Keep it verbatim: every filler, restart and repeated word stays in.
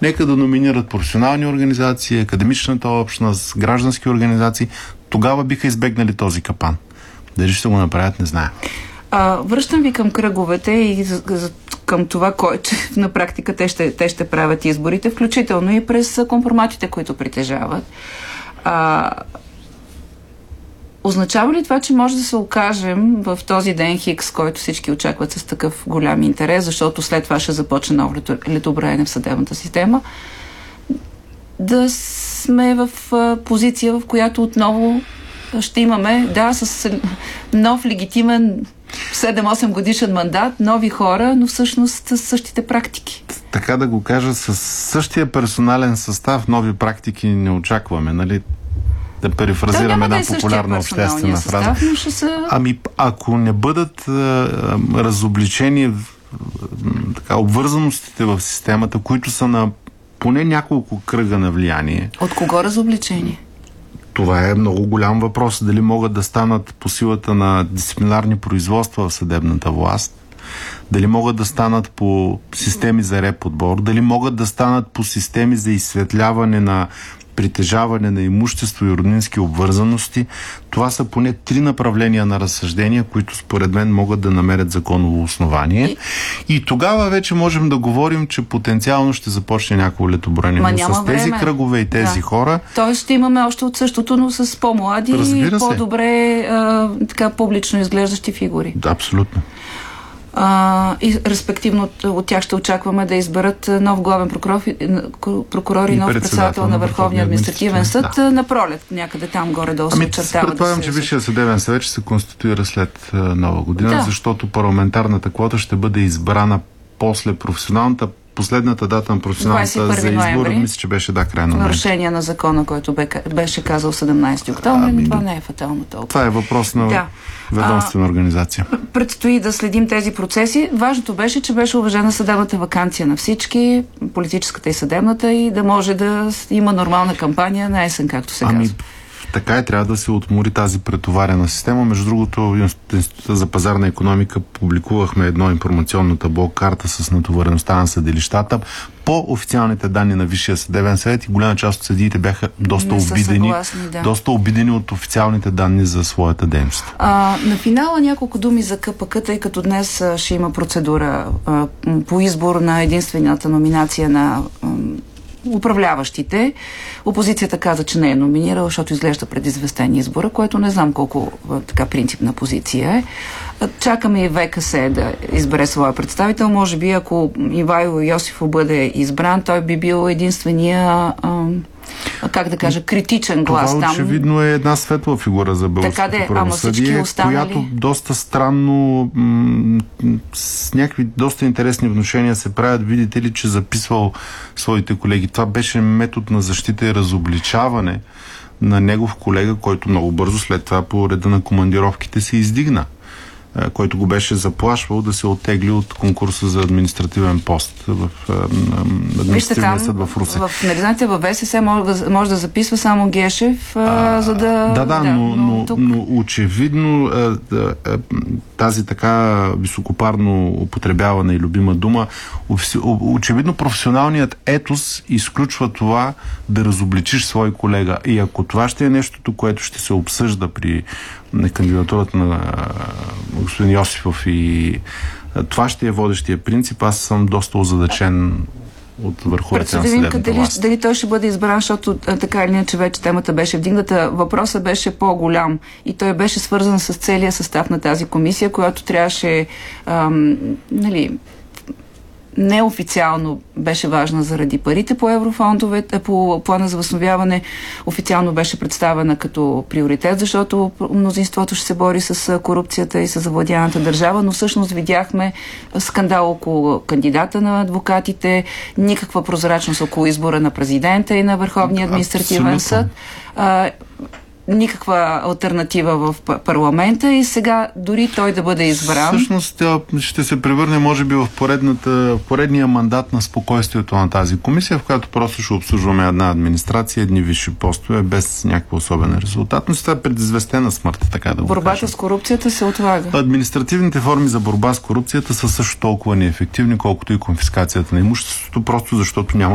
Нека да номинират професионални организации, академичната общност, граждански организации. Тогава биха избегнали този капан. Дали ще го направят, не знае. А, връщам ви към кръговете и за, за, към това, кой, че на практика те ще, те ще правят изборите, включително и през компроматите, които притежават. А, означава ли това, че може да се окажем в този ден Хикс, който всички очакват с такъв голям интерес, защото след това ще започне ново летоброене в съдебната система, да сме в а, позиция, в която отново ще имаме, да, с нов легитимен седем-осем годишен мандат, нови хора, но всъщност с същите практики. Така да го кажа, с същия персонален състав нови практики не очакваме, нали? Да перифразираме една да популярна обществена фраза. Състав, са... Ами, ако не бъдат а, разобличени така, обвързаностите в системата, които са на поне няколко кръга на влияние. От кого разобличение? Това е много голям въпрос. Дали могат да станат по силата на дисциплинарни производства в съдебната власт, дали могат да станат по системи за реподбор, дали могат да станат по системи за изсветляване на притежаване на имущество и роднински обвързаности. Това са поне три направления на разсъждения, които според мен могат да намерят законово основание. И, и тогава вече можем да говорим, че потенциално ще започне някакво летоброене. Но с тези време. кръгове и тези да. хора... Тоест ще имаме още от същото, но с по-млади и по-добре а, така публично изглеждащи фигури. Да, абсолютно. Uh, и респективно от, от тях ще очакваме да изберат нов главен прокурор, прокурор и, и нов председател на Върховния административен съд да. на пролет. Някъде там горе-долу се ами, очертава. Предполагам, да че Висшия съдебен съвет ще се конституира след uh, нова година, да. защото парламентарната квота ще бъде избрана после професионалната. Последната дата на професионалната за избор, мисля, че беше да, край на нарушение на закона, който бе, беше казал седемнайсети октомври, но това не е фатално толкова. Това е въпрос на да. ведомствена организация. Предстои да следим тези процеси. Важното беше, че беше уважена съдебната ваканция на всички, политическата и съдебната, и да може да има нормална кампания на есен, както се ами, казва. Така е, трябва да се отмори тази претоварена система. Между другото, Института за пазарна икономика публикувахме едно информационно табло, карта с натовареността на съдилищата по официалните данни на Висшия съдебен съвет, и голяма част от съдиите бяха доста обидени, съгласни, да. доста обидени от официалните данни за своята дейност. А, на финала няколко думи за КПК, тъй като днес а, ще има процедура а, по избор на единствената номинация на а, управляващите. Опозицията каза, че не е номинирала, защото изглежда предизвестен избора, което не знам колко така принципна позиция е. Чакаме и ВКС да избере своя представител. Може би, ако Ивайло Йосифов бъде избран, той би бил единствения как да кажа, критичен глас това там. Това очевидно е една светла фигура за българското правосъдие, останали... която доста странно м- с някакви доста интересни внушения се правят. Видите ли, че записвал своите колеги. Това беше метод на защита и разобличаване на негов колега, който много бързо след това по реда на командировките се издигна, който го беше заплашвал да се оттегли от конкурса за административен пост в административния съд в Русе. В, не знаете, във ВСС може, може да записва само Гешев, а, за да... Да, да, да, но, но, тук... но очевидно а, а, тази така високопарно употребявана и любима дума, очевидно професионалният етос изключва това да разобличиш свой колега. И ако това ще е нещото, което ще се обсъжда при на кандидатурата на господин Йосифов и това ще е водещия принцип, аз съм доста озадачен от върховете на съдебната дали, власт. Дали той ще бъде избран, защото така или иначе вече темата беше вдигната. Въпросът беше по-голям и той беше свързан с целия състав на тази комисия, която трябваше ам, нали, неофициално беше важна заради парите по еврофондовете, по плана за възстановяване. Официално беше представена като приоритет, защото мнозинството ще се бори с корупцията и с завладяната държава, но всъщност видяхме скандал около кандидата на адвокатите, никаква прозрачност около избора на президента и на Върховния административен съд. Никаква алтернатива в парламента и сега дори той да бъде избран. Всъщност ще се превърне може би в поредната, в поредния мандат на спокойствието на тази комисия, в която просто ще обслужваме една администрация, едни висши постове, без някаква особен резултат. Но това е предизвестена смърт, така да го Борбата кажем. с корупцията се отлага. Административните форми за борба с корупцията са също толкова неефективни, колкото и конфискацията на имуществото, просто защото няма